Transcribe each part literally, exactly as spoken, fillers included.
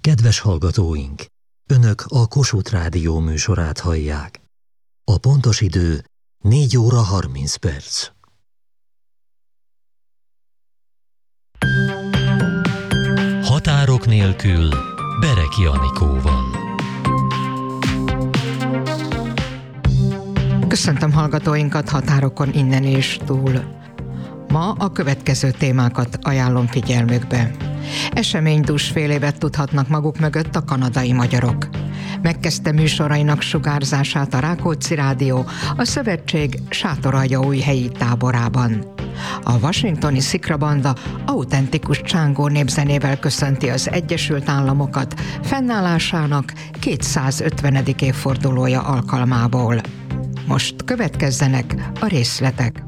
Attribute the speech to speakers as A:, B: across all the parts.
A: Kedves hallgatóink! Önök a Kossuth Rádió műsorát hallják. A pontos idő négy óra harminc perc. Határok nélkül Bereki Anikóval.
B: Köszöntöm hallgatóinkat határokon innen és túl. Ma a következő témákat ajánlom figyelmükbe. Eseménydús fél évet tudhatnak maguk mögött a kanadai magyarok. Megkezdte műsorainak sugárzását a Rákóczi Rádió a szövetség Sátoraljaújhelyi táborában. A washingtoni szikrabanda autentikus csángó népzenével köszönti az Egyesült Államokat fennállásának kétszázötvenedik évfordulója alkalmából. Most következzenek a részletek.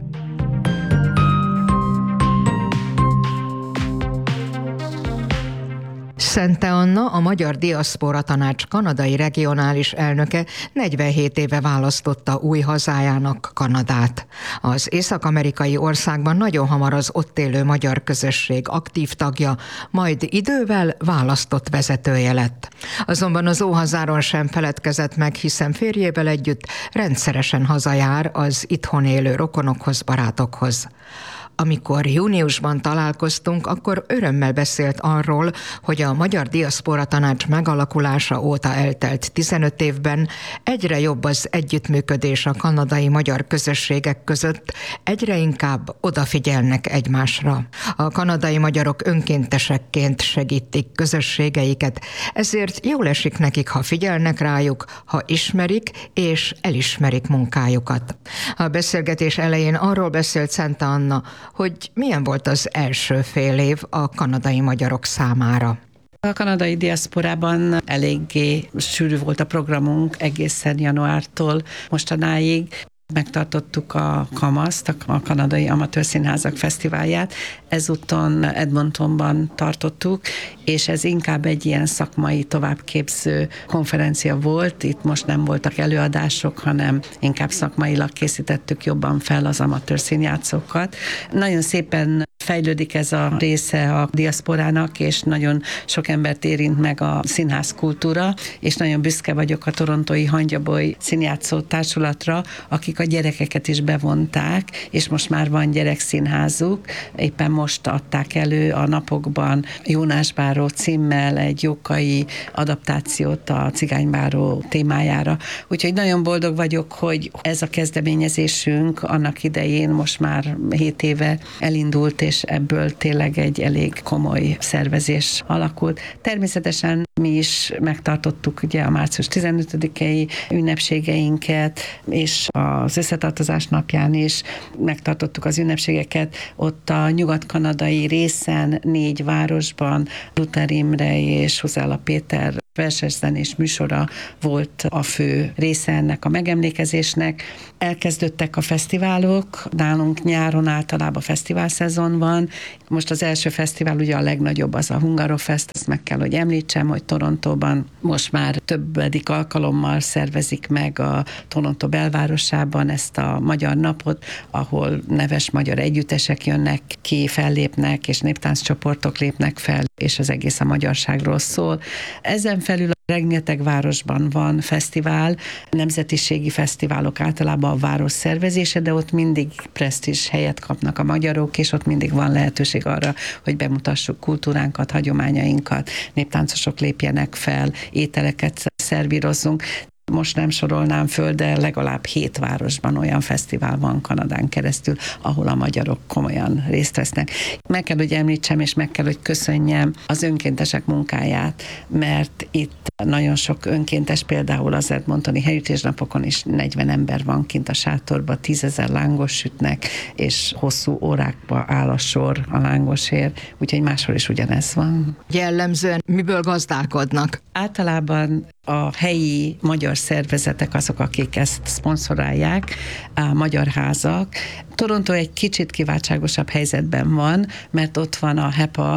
B: Szente Anna, a Magyar Diaszpora Tanács kanadai regionális elnöke negyvenhét éve választotta új hazájának Kanadát. Az észak-amerikai országban nagyon hamar az ott élő magyar közösség aktív tagja, majd idővel választott vezetője lett. Azonban az óhazáron sem feledkezett meg, hiszen férjével együtt rendszeresen hazajár az itthon élő rokonokhoz, barátokhoz. Amikor júniusban találkoztunk, akkor örömmel beszélt arról, hogy a Magyar Diaszpora Tanács megalakulása óta eltelt tizenöt évben egyre jobb az együttműködés a kanadai magyar közösségek között, egyre inkább odafigyelnek egymásra. A kanadai magyarok önkéntesekként segítik közösségeiket, ezért jól esik nekik, ha figyelnek rájuk, ha ismerik és elismerik munkájukat. A beszélgetés elején arról beszélt Szente Anna, hogy milyen volt az első fél év a kanadai magyarok számára.
C: A kanadai diaszporában eléggé sűrű volt a programunk egészen januártól mostanáig. Megtartottuk a kamaszt, a kanadai amatőr színházak fesztiválját, ezúton Edmontonban tartottuk, és ez inkább egy ilyen szakmai továbbképző konferencia volt. Itt most nem voltak előadások, hanem inkább szakmailag készítettük jobban fel az amatőr színjátszókat. Nagyon szépen fejlődik ez a része a diaszporának, és nagyon sok embert érint meg a színház kultúra, és nagyon büszke vagyok a torontói Hangyaboly színjátszó társulatra, akik a gyerekeket is bevonták, és most már van gyerekszínházuk. Éppen most adták elő a napokban Jónásbáró címmel egy jókai adaptációt a cigánybáró témájára. Úgyhogy nagyon boldog vagyok, hogy ez a kezdeményezésünk annak idején most már hét éve elindult, és ebből tényleg egy elég komoly szervezés alakult. Természetesen mi is megtartottuk ugye a március tizenötödikei ünnepségeinket, és az összetartozás napján is megtartottuk az ünnepségeket. Ott a nyugat-kanadai részen négy városban Luther Imre és Huzella Péter verses zenés műsora volt a fő része ennek a megemlékezésnek. Elkezdődtek a fesztiválok, nálunk nyáron általában fesztiválszezon van. Most az első fesztivál ugye a legnagyobb, az a Hungarofest, ezt meg kell, hogy említsem, hogy Torontóban most már többedik alkalommal szervezik meg a Torontó belvárosában ezt a magyar napot, ahol neves magyar együttesek jönnek ki, fellépnek, és néptánccsoportok lépnek fel, és az egész a magyarságról szól. Ezen felül a rengeteg városban van fesztivál, nemzetiségi fesztiválok általában a város szervezése, de ott mindig presztízs helyet kapnak a magyarok, és ott mindig van lehetőség arra, hogy bemutassuk kultúránkat, hagyományainkat, néptáncosok lépjenek fel, ételeket szervírozzunk. Most nem sorolnám föl, de legalább hét városban olyan fesztivál van Kanadán keresztül, ahol a magyarok komolyan részt vesznek. Meg kell, hogy említsem, és meg kell, hogy köszönjem az önkéntesek munkáját, mert itt nagyon sok önkéntes, például az Edmontoni Heritage napokon is negyven ember van kint a sátorba, tízezer lángos sütnek, és hosszú órákba áll a sor a lángosért, úgyhogy máshol is ugyanez van.
B: Jellemzően miből gazdálkodnak?
C: Általában a helyi magyar szervezetek azok, akik ezt szponzorálják, a magyar házak. Torontó egy kicsit kiváltságosabb helyzetben van, mert ott van a hé e pé á,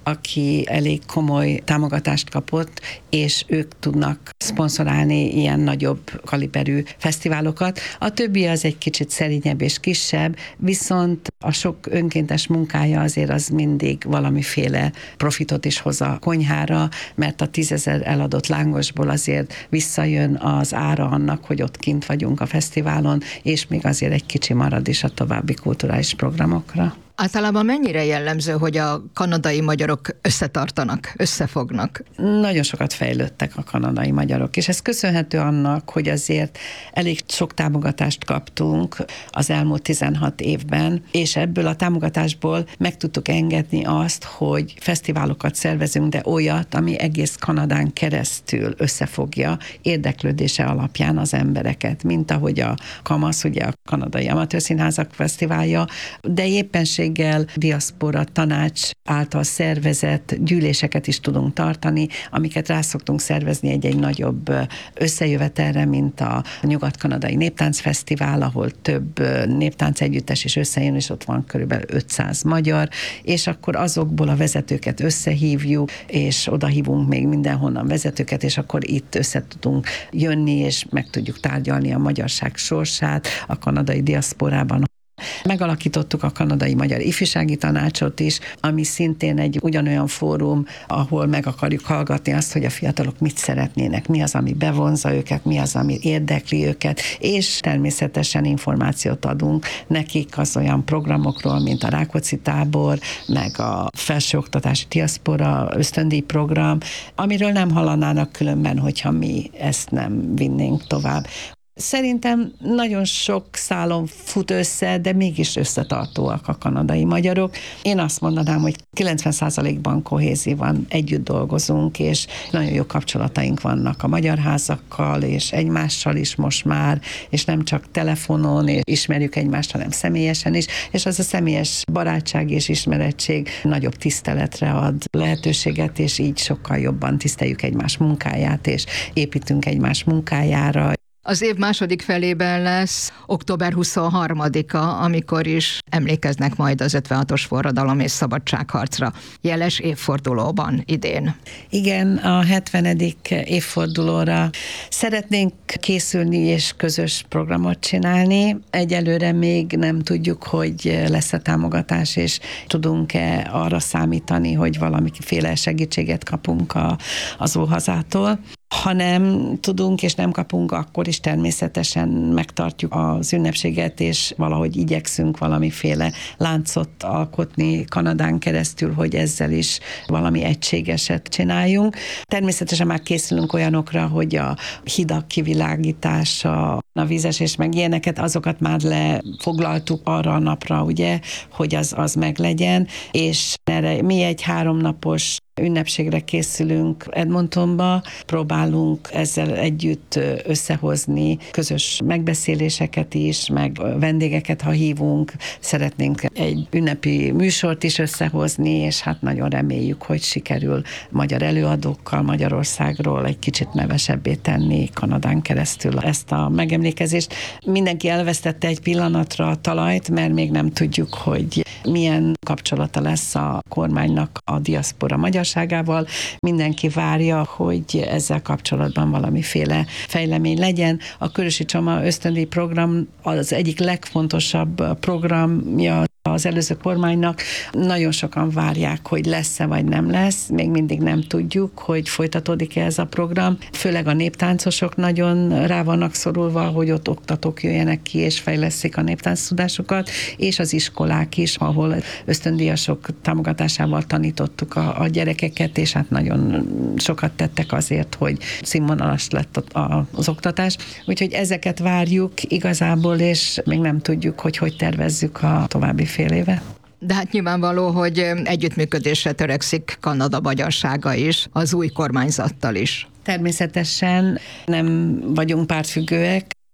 C: aki elég komoly támogatást kapott, és ők tudnak szponzorálni ilyen nagyobb kaliberű fesztiválokat. A többi az egy kicsit szerényebb és kisebb, viszont a sok önkéntes munkája azért az mindig valamiféle profitot is hoz a konyhára, mert a tízezer eladott lángosból azért visszajön az ára annak, hogy ott kint vagyunk a fesztiválon, és még azért egy kicsi marad is a további kulturális programokra.
B: Általában mennyire jellemző, hogy a kanadai magyarok összetartanak, összefognak?
C: Nagyon sokat fejlődtek a kanadai magyarok, és ez köszönhető annak, hogy azért elég sok támogatást kaptunk az elmúlt tizenhat évben, és ebből a támogatásból meg tudtuk engedni azt, hogy fesztiválokat szervezünk, de olyat, ami egész Kanadán keresztül összefogja érdeklődése alapján az embereket, mint ahogy a kamasz, ugye a Kanadai Amatőr Színházak Fesztiválja, de éppenség diaszpora tanács által szervezett gyűléseket is tudunk tartani, amiket rá szoktunk szervezni egy-egy nagyobb összejövetelre, mint a Nyugat-Kanadai Néptáncfesztivál, ahol több néptánc együttes is összejön, és ott van körülbelül ötszáz magyar, és akkor azokból a vezetőket összehívjuk, és oda hívunk még mindenhonnan vezetőket, és akkor itt össze tudunk jönni, és meg tudjuk tárgyalni a magyarság sorsát a kanadai diaszporában. Megalakítottuk a Kanadai Magyar Ifjúsági Tanácsot is, ami szintén egy ugyanolyan fórum, ahol meg akarjuk hallgatni azt, hogy a fiatalok mit szeretnének, mi az, ami bevonza őket, mi az, ami érdekli őket, és természetesen információt adunk nekik az olyan programokról, mint a Rákóczi tábor, meg a felsőoktatási diaszpora ösztöndíj program, amiről nem hallanának különben, hogyha mi ezt nem vinnénk tovább. Szerintem nagyon sok szálon fut össze, de mégis összetartóak a kanadai magyarok. Én azt mondanám, hogy kilencven százalékban kohézívan együtt dolgozunk, és nagyon jó kapcsolataink vannak a magyar házakkal, és egymással is most már, és nem csak telefonon, és ismerjük egymást, hanem személyesen is, és az a személyes barátság és ismerettség nagyobb tiszteletre ad lehetőséget, és így sokkal jobban tiszteljük egymás munkáját, és építünk egymás munkájára.
B: Az év második felében lesz október huszonharmadika, amikor is emlékeznek majd az ötvenhatos forradalom és szabadságharcra. Jeles évfordulóban idén.
C: Igen, a hetvenedik évfordulóra szeretnénk készülni és közös programot csinálni. Egyelőre még nem tudjuk, hogy lesz-e támogatás, és tudunk-e arra számítani, hogy valamiféle segítséget kapunk a, az Óhazától. Ha nem tudunk és nem kapunk, akkor is természetesen megtartjuk az ünnepséget, és valahogy igyekszünk valamiféle láncot alkotni Kanadán keresztül, hogy ezzel is valami egységeset csináljunk. Természetesen már készülünk olyanokra, hogy a hidak kivilágítása, a vízesés, meg ilyeneket, azokat már lefoglaltuk arra a napra, ugye, hogy az, az meglegyen, és erre mi egy háromnapos ünnepségre készülünk Edmontonba, próbálunk ezzel együtt összehozni közös megbeszéléseket is, meg vendégeket, ha hívunk, szeretnénk egy ünnepi műsort is összehozni, és hát nagyon reméljük, hogy sikerül magyar előadókkal Magyarországról egy kicsit nevesebbé tenni Kanadán keresztül ezt a megemlékezést. Mindenki elvesztette egy pillanatra a talajt, mert még nem tudjuk, hogy milyen kapcsolata lesz a kormánynak a diaszpora magyarságával. Mindenki várja, hogy ezzel kapcsolatban valamiféle fejlemény legyen. A Körösi Csoma ösztöndíj program az egyik legfontosabb programja az előző kormánynak. Nagyon sokan várják, hogy lesz-e vagy nem lesz. Még mindig nem tudjuk, hogy folytatódik-e ez a program. Főleg a néptáncosok nagyon rá vannak szorulva, hogy ott oktatók jöjjenek ki és fejlesztik a néptánc tudásukat, és az iskolák is, ahol ösztöndíjasok támogatásával tanítottuk a, a gyerekeket, és hát nagyon sokat tettek azért, hogy színvonalas lett a, a, az oktatás. Úgyhogy ezeket várjuk igazából, és még nem tudjuk, hogy hogy tervezzük a további fél éve.
B: De hát nyilvánvaló, hogy együttműködésre törekszik Kanada magyarsága is, az új kormányzattal is.
C: Természetesen nem vagyunk pártfüggőek,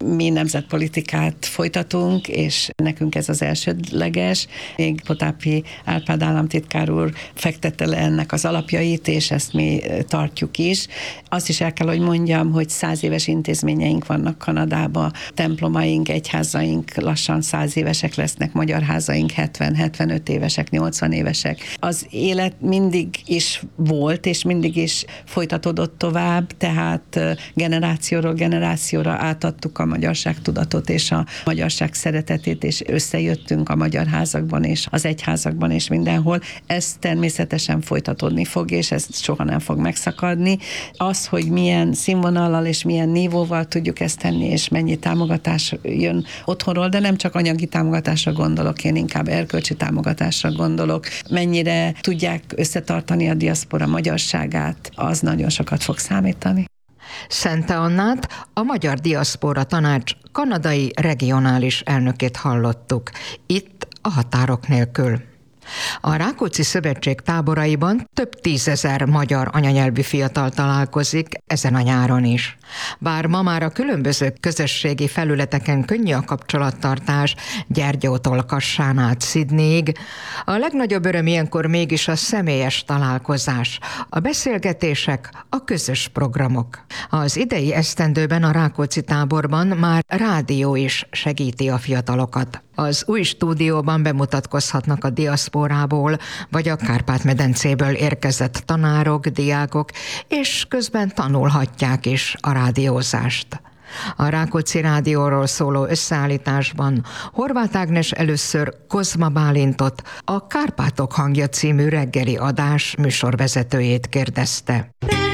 C: mi nemzetpolitikát folytatunk, és nekünk ez az elsődleges. Még Potápi Árpád államtitkár úr fektette le ennek az alapjait, és ezt mi tartjuk is. Azt is el kell, hogy mondjam, hogy száz éves intézményeink vannak Kanadában, templomaink, egyházaink lassan száz évesek lesznek, magyar házaink hetven-hetvenöt évesek, nyolcvan évesek. Az élet mindig is volt, és mindig is folytatódott tovább, tehát generációról generációra átadtuk a magyarság tudatot és a magyarság szeretetét, és összejöttünk a magyar házakban és az egyházakban és mindenhol. Ez természetesen folytatódni fog, és ez soha nem fog megszakadni. Az, hogy milyen színvonallal és milyen nívóval tudjuk ezt tenni, és mennyi támogatás jön otthonról, de nem csak anyagi támogatásra gondolok, én inkább erkölcsi támogatásra gondolok. Mennyire tudják összetartani a diaszpora magyarságát, az nagyon sokat fog számítani.
B: Szente Annát, a Magyar Diaszpora Tanács kanadai regionális elnökét hallottuk. Itt a Határok nélkül. A Rákóczi Szövetség táboraiban több tízezer magyar anyanyelvű fiatal találkozik ezen a nyáron is. Bár ma már a különböző közösségi felületeken könnyű a kapcsolattartás, Gyergyótól Kassán át Sydneyig, a legnagyobb öröm ilyenkor mégis a személyes találkozás, a beszélgetések, a közös programok. Az idei esztendőben a Rákóczi táborban már rádió is segíti a fiatalokat. Az új stúdióban bemutatkozhatnak a diaszporából, vagy a Kárpát-medencéből érkezett tanárok, diákok, és közben tanulhatják is a rádiózást. A Rákóczi Rádióról szóló összeállításban Horváth Ágnes először Kozma Bálintot, a Kárpátok hangja című reggeli adás műsorvezetőjét kérdezte.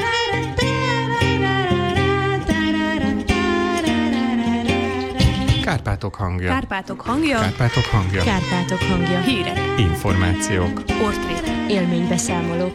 D: Kárpátok hangja.
E: Kárpátok hangja.
D: Kárpátok hangja.
E: Kárpátok hangja. Hírek.
D: Információk.
E: Portrék. Élménybeszámolók.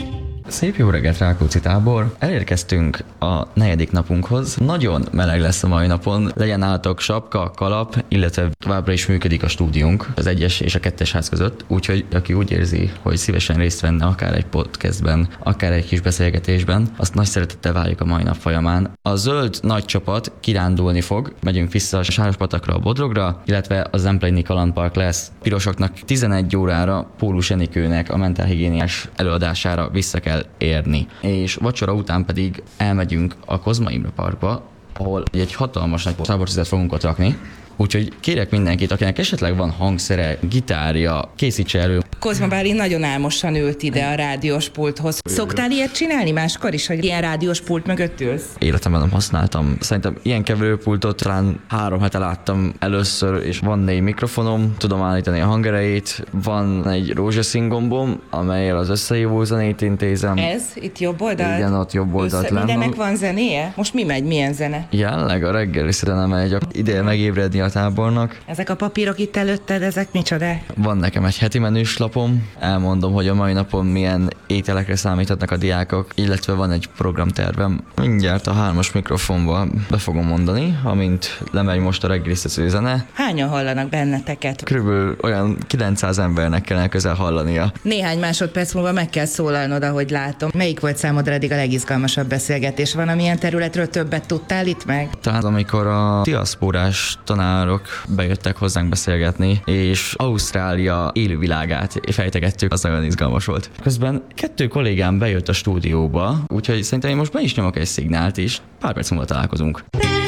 F: Szép jó reggelt, Rákóczi tábor! Elérkeztünk a negyedik napunkhoz. Nagyon meleg lesz a mai napon, legyen nálatok sapka, kalap, illetve továbbra is működik a stúdiónk az egyes és a kettes ház között, úgyhogy aki úgy érzi, hogy szívesen részt venne akár egy podcastben, akár egy kis beszélgetésben, azt nagy szeretettel várjuk a mai nap folyamán. A zöld nagy csapat kirándulni fog, megyünk vissza a Sárospatakra, a Bodrogra, illetve a Zempléni kalandpark lesz. Pirosoknak tizenegy órára Pólus Enikőnek a mentálhigiéniás előadására vissza kell érni. És vacsora után pedig elmegyünk a Kozma Imre Parkba, ahol egy hatalmas nagy tábortüzet fogunk ott rakni. Úgyhogy kérek mindenkit, akinek esetleg van hangszere, gitárja, készítse elő.
G: Kozma Bálint nagyon álmosan ült ide a rádiós pulthoz. Szoktál ilyet csinálni máskor is, hogy ilyen rádiós pult mögött ülsz?
F: Életemben nem használtam. Szerintem ilyen keverőpultot talán három hete láttam először, és van négy mikrofonom, tudom állítani a hangerejét, van egy rózsaszín gombom, amelyel az összehívó zenét intézem.
G: Ez? Itt jobb oldalt?
F: Igen, ott jobb oldalt
G: Össze,
F: lenne.
G: mindennek van zenéje? Most mi megy? Milyen zene?
F: Jelenleg a reggeli szere megy, ideje megébredni a tábornak.
G: Ezek a papírok itt előtted, ezek micsodák?
F: Van nekem egy heti menüs lapom, elmondom, hogy a mai napon milyen ételekre számíthatnak a diákok, illetve van egy programtervem. Mindjárt a hármas mikrofonba be fogom mondani, amint lemegy most a reggelisztező zene.
G: Hányan hallanak benneteket?
F: Körülbelül olyan kilencszáz embernek kellene közel hallania.
G: Néhány másodperc múlva meg kell szólalnod, ahogy látom. Melyik volt számodra eddig a legizgalmasabb beszélgetés? Van, amilyen területről többet tudtál itt meg?
F: Tehát amikor a diaszporás tanárok bejöttek hozzánk beszélgetni, és Ausztrália élővilágát fejtegettük, az nagyon izgalmas volt. Közben kettő kollégám bejött a stúdióba, úgyhogy szerintem én most be is nyomok egy szignált is, pár perc múlva találkozunk.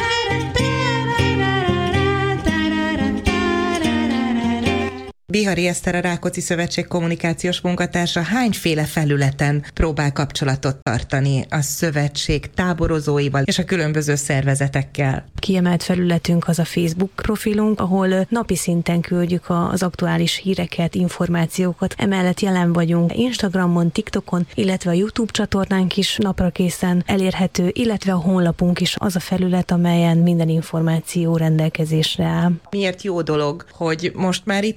G: Bihari Eszter, a Rákóczi Szövetség kommunikációs munkatársa hányféle felületen próbál kapcsolatot tartani a szövetség táborozóival és a különböző szervezetekkel?
E: Kiemelt felületünk az a Facebook profilunk, ahol napi szinten küldjük az aktuális híreket, információkat. Emellett jelen vagyunk Instagramon, TikTokon, illetve a YouTube csatornánk is napra készen elérhető, illetve a honlapunk is az a felület, amelyen minden információ rendelkezésre áll.
G: Miért jó dolog, hogy most már itt van egy rádió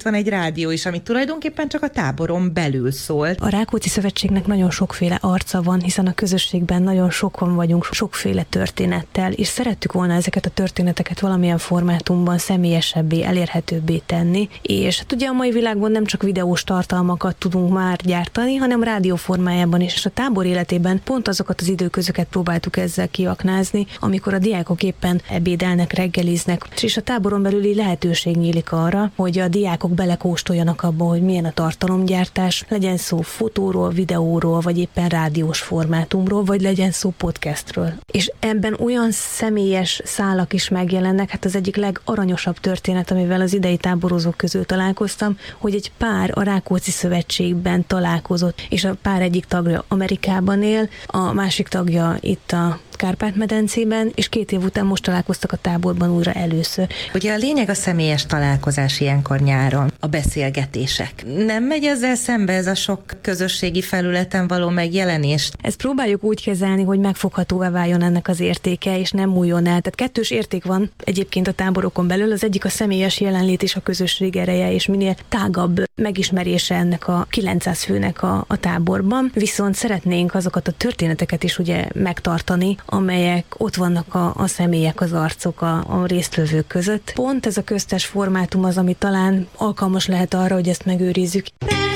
G: rádió is, ami tulajdonképpen csak a táboron belül szólt.
E: A Rákóczi Szövetségnek nagyon sokféle arca van, hiszen a közösségben nagyon sokan vagyunk, sokféle történettel, és szerettük volna ezeket a történeteket valamilyen formátumban személyesebbé, elérhetőbbé tenni, és hát ugye a mai világban nem csak videós tartalmakat tudunk már gyártani, hanem rádió formájában is, és a tábor életében pont azokat az időközöket próbáltuk ezzel kiaknázni, amikor a diákok éppen ebédelnek, reggeliznek, és a táboron belüli lehetőség nyílik arra, hogy a diákok belekóstoljanak abba, hogy milyen a tartalomgyártás, legyen szó fotóról, videóról, vagy éppen rádiós formátumról, vagy legyen szó podcastről. És ebben olyan személyes szálak is megjelennek, hát az egyik legaranyosabb történet, amivel az idei táborozók közül találkoztam, hogy egy pár a Rákóczi Szövetségben találkozott, és a pár egyik tagja Amerikában él, a másik tagja itt a Kárpát-medencében, és két év után most találkoztak a táborban újra először.
G: Ugye a lényeg a személyes találkozás ilyenkor nyáron, a beszélgetések. Nem megy ezzel szembe ez a sok közösségi felületen való megjelenés?
E: Ezt próbáljuk úgy kezelni, hogy megfoghatóvá váljon ennek az értéke, és nem múljon el. Tehát kettős érték van egyébként a táborokon belül, az egyik a személyes jelenlét és a közösség ereje, és minél tágabb megismerése ennek a kilencszáz főnek a, a táborban. Viszont szeretnénk azokat a történeteket is ugye megtartani, amelyek ott vannak a, a személyek, az arcok a, a résztvevők között. Pont ez a köztes formátum az, ami talán alkalmas lehet arra, hogy ezt megőrizzük.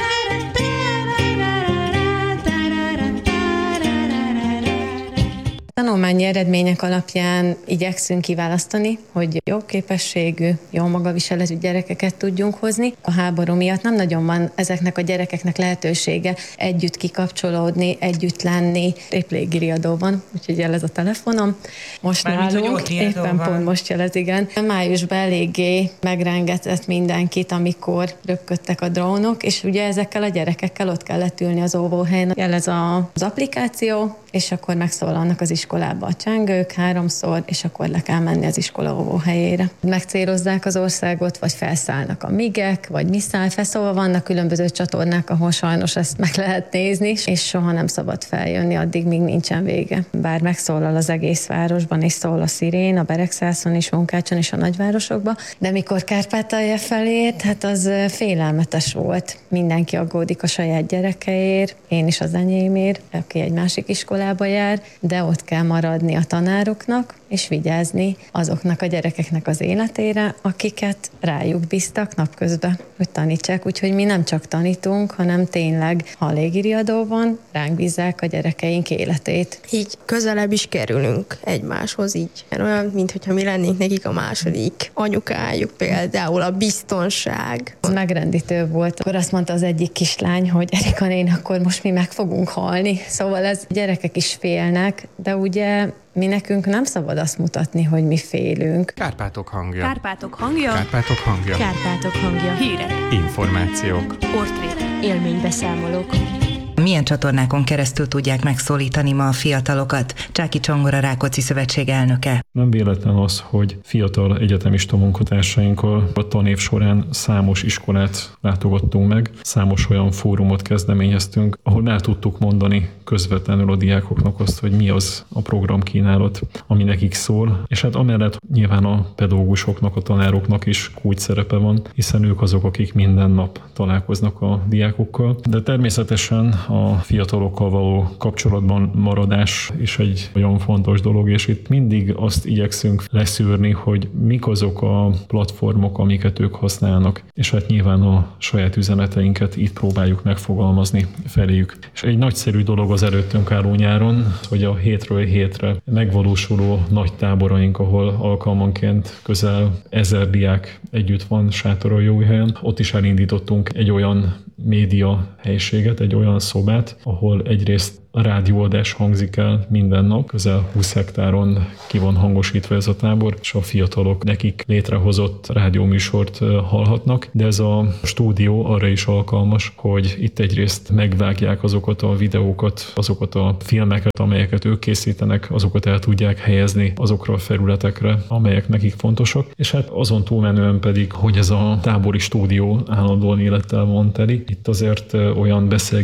H: Tanulmányi eredmények alapján igyekszünk kiválasztani, hogy jó képességű, jó magaviseletű gyerekeket tudjunk hozni. A háború miatt nem nagyon van ezeknek a gyerekeknek lehetősége együtt kikapcsolódni, együtt lenni. Épp légiriadó van, úgyhogy jelez a telefonom. Most
G: Mármint,
H: nálunk, éppen
G: van.
H: pont most jelez, igen. Májusban eléggé megrengetett mindenkit, amikor röpködtek a drónok, és ugye ezekkel a gyerekekkel ott kellett ülni az óvóhelyen. Jelez az applikáció, és akkor megszólalnak az iskolába a csengők háromszor, és akkor le kell menni az iskola óvóhelyére. Megcélozzák az országot, vagy felszállnak a migek, vagy miszállfe, szóval vannak különböző csatornák, ahol sajnos ezt meg lehet nézni, és soha nem szabad feljönni addig, míg nincsen vége. Bár megszólal az egész városban, és szól a szirén, a Beregszászon és Munkácson és a nagyvárosokban, de mikor Kárpátalja felé ért, hát az félelmetes volt. Mindenki aggódik a saját gyerekeért, én is az enyémért, aki egy másik iskolába jár, de ott kell maradni a tanároknak, és vigyázni azoknak a gyerekeknek az életére, akiket rájuk bíztak napközben, hogy tanítsák. Úgyhogy mi nem csak tanítunk, hanem tényleg, ha a légiriadó van, ránk bízzák a gyerekeink életét.
I: Így közelebb is kerülünk egymáshoz, így olyan, mintha mi lennénk nekik a második anyukájuk, például a biztonság.
H: Ez megrendítő volt. Akkor azt mondta az egyik kislány, hogy Erika nén, akkor most mi meg fogunk halni. Szóval ez gyerekek is félnek, de ugye mi nekünk nem szabad azt mutatni, hogy mi félünk.
D: Kárpátok hangja.
E: Kárpátok hangja.
D: Kárpátok hangja.
E: Kárpátok hangja. Hírek.
D: Információk.
E: Portrék. Élménybeszámolók.
G: Milyen csatornákon keresztül tudják megszólítani ma a fiatalokat? Csáki Csongor, Rákóczi Szövetség elnöke.
J: Nem véletlen az, hogy fiatal egyetemista munkatársainkkal a tanév során számos iskolát látogattunk meg, számos olyan fórumot kezdeményeztünk, ahol el tudtuk mondani közvetlenül a diákoknak azt, hogy mi az a programkínálat, ami nekik szól, és hát amellett nyilván a pedagógusoknak, a tanároknak is kulcs szerepe van, hiszen ők azok, akik minden nap találkoznak a diákokkal, de természetesen a fiatalokkal való kapcsolatban maradás is egy olyan fontos dolog, és itt mindig azt igyekszünk leszűrni, hogy mik azok a platformok, amiket ők használnak, és hát nyilván a saját üzeneteinket itt próbáljuk megfogalmazni feléjük. És egy nagyszerű dolog az előttünk álló nyáron, hogy a hétről hétre megvalósuló nagy táboraink, ahol alkalmanként közel ezer diák együtt van Sátoraljóújhelyen, ott is elindítottunk egy olyan média helyiséget, egy olyan szobát, ahol egyrészt a rádióadás hangzik el minden nap, közel húsz hektáron ki van hangosítva ez a tábor, és a fiatalok nekik létrehozott rádióműsort hallhatnak, de ez a stúdió arra is alkalmas, hogy itt egyrészt megvágják azokat a videókat, azokat a filmeket, amelyeket ők készítenek, azokat el tudják helyezni azokra a felületekre, amelyek nekik fontosak, és hát azon túlmenően pedig, hogy ez a tábori stúdió állandóan élettel van teli. Itt azért olyan beszélgetések,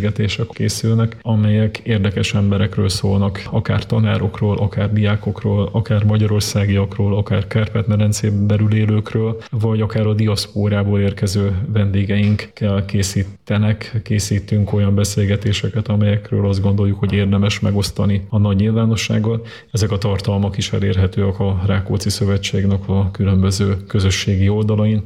J: előadások készülnek, amelyek érdekes emberekről szólnak, akár tanárokról, akár diákokról, akár magyarországiakról, akár Kárpát-medencén belül élőkről, vagy akár a diaszpórából érkező vendégeinkkel készítenek, készítünk olyan beszélgetéseket, amelyekről azt gondoljuk, hogy érdemes megosztani a nagy nyilvánossággal. Ezek a tartalmak is elérhetőek a Rákóczi Szövetségnek a különböző közösségi oldalain.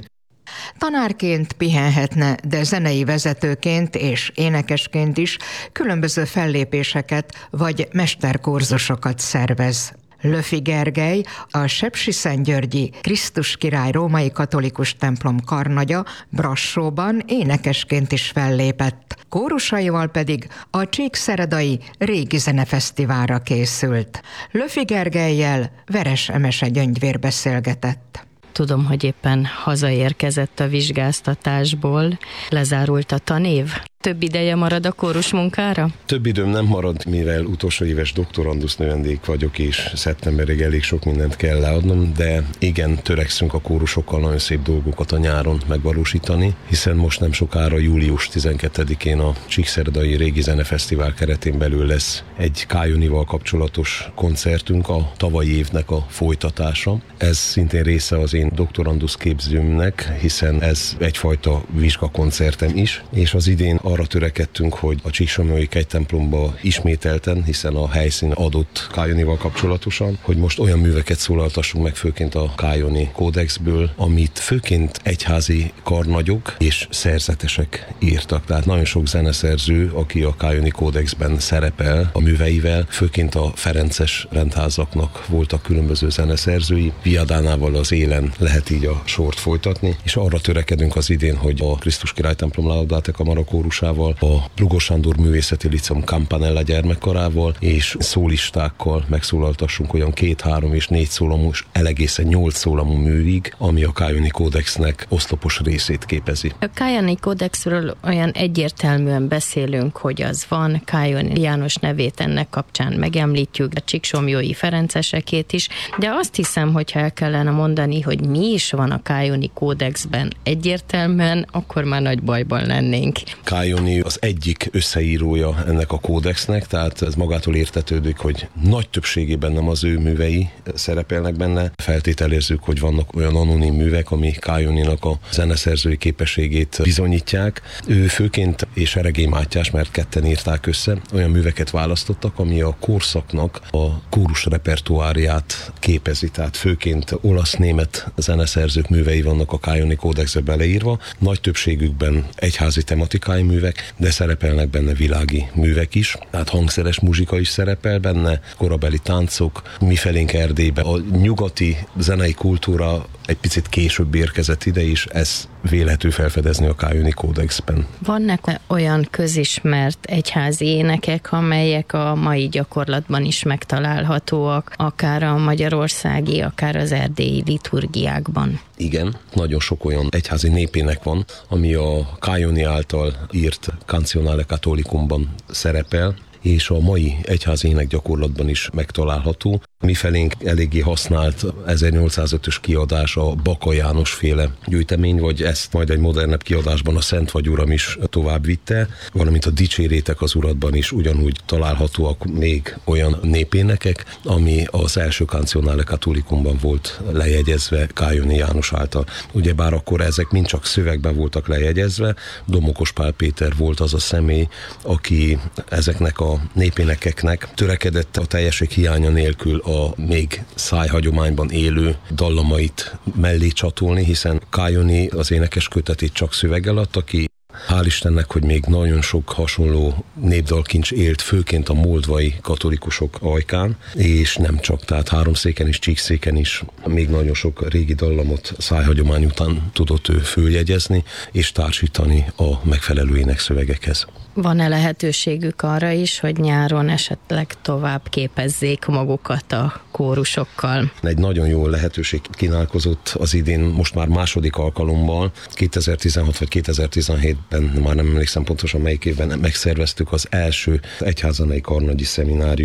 B: Tanárként pihenhetne, de zenei vezetőként és énekesként is különböző fellépéseket vagy mesterkurzusokat szervez. Löfi Gergely, a Sepsiszentgyörgyi Krisztus Király római katolikus templom karnagya Brassóban énekesként is fellépett. Kórusaival pedig a Csíkszeredai Régi Zenefesztiválra készült. Löfi Gergellyel Veres Emese Gyöngyvér beszélgetett.
K: Tudom, hogy éppen hazaérkezett a vizsgáztatásból. Lezárult a tanév? Több ideje marad a kórus munkára?
L: Több időm nem marad, mivel utolsó éves doktorandusz növendék vagyok, és szeptemberig elég sok mindent kell leadnom, de igen, törekszünk a kórusokkal nagyon szép dolgokat a nyáron megvalósítani, hiszen most nem sokára július tizenkettedikén a Csíkszeredai Régi Zenefesztivál keretén belül lesz egy Kájonival kapcsolatos koncertünk, a tavalyi évnek a folytatása. Ez szintén része az én doktorandusz képzőmnek, hiszen ez egyfajta vizsgakoncertem is, és az idén arra törekedtünk, hogy a Csíksomlyói kegytemplomba ismételten, hiszen a helyszín adott Kájonival kapcsolatosan, hogy most olyan műveket szólaltassunk meg, főként a Kájoni kódexből, amit főként egyházi karnagyok és szerzetesek írtak. Tehát nagyon sok zeneszerző, aki a Kájoni kódexben szerepel a műveivel, főként a ferences rendházaknak voltak különböző zeneszerzői. Viadánával az élen lehet így a sort folytatni, és arra törekedünk az idén, hogy a Krisztus Király templom Laudate Kamara kórusával, a Lugos Sándor Művészeti Liceum Campanella gyermekkarával és szólistákkal megszólaltassunk olyan két, három és négy szólamos, elegészen nyolc szólamú művig, ami a Kájoni kódexnek oszlopos részét képezi.
K: A Kájoni kódexről olyan egyértelműen beszélünk, hogy az van, Kájoni János nevét ennek kapcsán megemlítjük, a csíksomlyói ferencesekét is, de azt hiszem, hogyha el kellene mondani, hogy mi is van a Kájoni kódexben egyértelműen, akkor már nagy bajban lennénk.
L: Kájoni az egyik összeírója ennek a kódexnek, tehát ez magától értetődik, hogy nagy többségében nem az ő művei szerepelnek benne. Feltételezzük, hogy vannak olyan anonim művek, ami Kájoninak a zeneszerzői képességét bizonyítják. Ő főként, és Eregély Mátyás, mert ketten írták össze, olyan műveket választottak, ami a korszaknak a kórus repertoáriát képezi, tehát főként olasz-német zeneszerzők művei vannak a Kájoni kódexbe beleírva, nagy többségükben egyházi tematikai művek, de szerepelnek benne világi művek is, tehát hangszeres muzsika is szerepel benne, korabeli táncok, mifelénk Erdélybe. A nyugati zenei kultúra egy picit később érkezett ide is, ez vélhető felfedezni a Kájoni kódexben.
K: Vannak olyan közismert egyházi énekek, amelyek a mai gyakorlatban is megtalálhatóak, akár a magyarországi, akár az erdélyi liturgiákban?
L: Igen, nagyon sok olyan egyházi népének van, ami a Kájoni által írt Canzionale Catholicumban szerepel, és a mai egyházi énekgyakorlatban is megtalálható. Mifelénk eléggé használt ezernyolcszázötös kiadás a Baka János féle gyűjtemény, vagy ezt majd egy modernebb kiadásban a Szent vagy Uram is tovább vitte, valamint a Dicsérétek az Uratban is ugyanúgy találhatóak még olyan népénekek, ami az első Canzionale Catholicumban volt lejegyezve Kájoni János által. Ugyebár akkor ezek mind csak szövegben voltak lejegyezve, Domokos Pál Péter volt az a személy, aki ezeknek a népénekeknek törekedett a teljesség hiánya nélkül a még szájhagyományban élő dallamait mellé csatolni, hiszen Kájoni az énekes kötetét csak szöveggel adta ki. Hál' Istennek, hogy még nagyon sok hasonló népdalkincs élt, főként a moldvai katolikusok ajkán, és nem csak, tehát Háromszéken és Csíkszéken is még nagyon sok régi dallamot szájhagyomány után tudott ő följegyezni, és társítani a megfelelő énekszövegekhez.
K: Van-e lehetőségük arra is, hogy nyáron esetleg tovább képezzék magukat a kórusokkal?
L: Egy nagyon jó lehetőség kínálkozott az idén, most már második alkalommal, kétezer-tizenhat vagy kétezer-tizenhétben, már nem emlékszem pontosan melyik évben, megszerveztük az első egyházzenei karnagyi szemináriumot,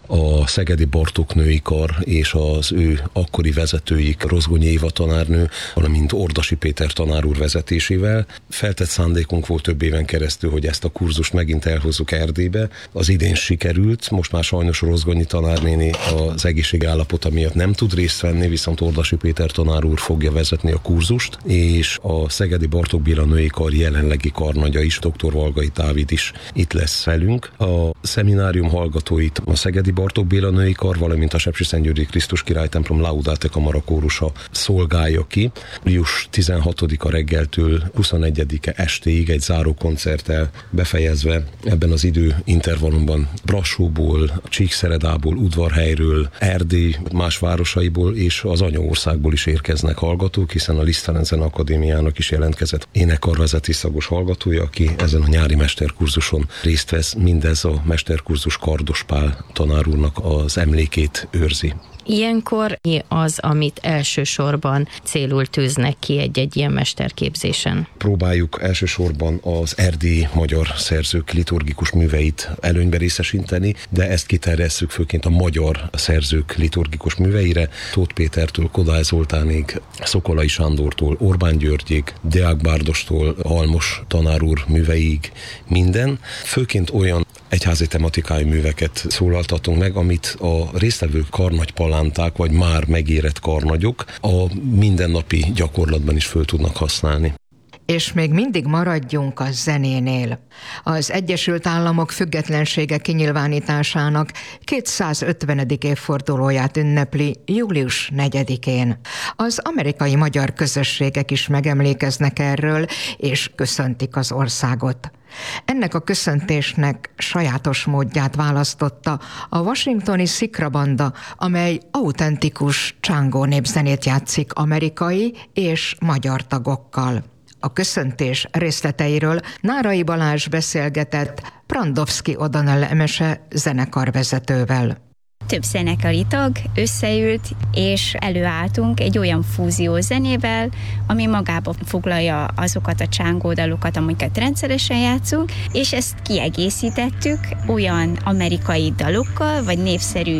L: a Szegedi Bartók Női Kar és az ő akkori vezetőik, Rozgonyi Éva tanárnő, valamint Ordasi Péter tanár úr vezetésével. Feltett szándékunk volt több éven keresztül, hogy ezt a kurzust megint elhozzuk Erdélybe. Az idén sikerült, most már sajnos Rozgonyi tanárnéni az egészségállapota miatt nem tud részt venni, viszont Ordasi Péter tanár úr fogja vezetni a kurzust, és a Szegedi Bartók Béla Női Kar jelenlegi karnagya is, dr. Valgai Dávid is itt lesz velünk. A szeminárium hallgatóit a Szegedi Bartók Béla Női Kar, valamint a Sepsiszentgyörgyi Krisztus Király templom Laudate Kamara kórusa szolgálja ki. július tizenhatodika reggeltől huszonegyedike estéig egy záró koncerttel befejezve ebben az idő intervallumban Brassóból, Csíkszeredából, Udvarhelyről, Erdély más városaiból és az anyaországból is érkeznek hallgatók, hiszen a Liszt Ferenc Akadémiának is jelentkezett énekkarvezeti szagos hallgatója, aki ezen a nyári mesterkurzuson részt vesz. Mindez a mesterkurzus Kardos Pál tanár úrnak az emlékét őrzi.
K: Ilyenkor mi az, amit elsősorban célul tűznek ki egy-egy ilyen mesterképzésen?
L: Próbáljuk elsősorban az erdélyi magyar szerzők liturgikus műveit előnybe részesíteni, de ezt kiterjesszük főként a magyar szerzők liturgikus műveire. Tóth Pétertől Kodály Zoltánig, Szokolai Sándortól Orbán Györgyig, Deák Bárdostól Halmos tanár úr műveig minden. Főként olyan egyházi tematikájú műveket szólaltatunk meg, amit a résztvevő karnagypalánták, vagy már megérett karnagyok a mindennapi gyakorlatban is föl tudnak használni.
B: És még mindig maradjunk a zenénél. Az Egyesült Államok függetlensége kinyilvánításának kétszázötvenedik évfordulóját ünnepli július negyedikén. Az amerikai magyar közösségek is megemlékeznek erről, és köszöntik az országot. Ennek a köszöntésnek sajátos módját választotta a washingtoni Szikra Banda, amely autentikus csángó népzenét játszik amerikai és magyar tagokkal. A köszöntés részleteiről Nárai Balázs beszélgetett Prandowski O'Donnell Emese zenekarvezetővel.
M: Több zenekari tag összeült, és előálltunk egy olyan fúzió zenével, ami magába foglalja azokat a csángódalokat, amiket rendszeresen játszunk, és ezt kiegészítettük olyan amerikai dalokkal, vagy népszerű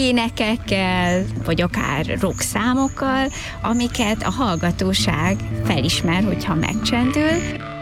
M: énekekkel, vagy akár rock számokkal, amiket a hallgatóság felismer, hogyha megcsendül.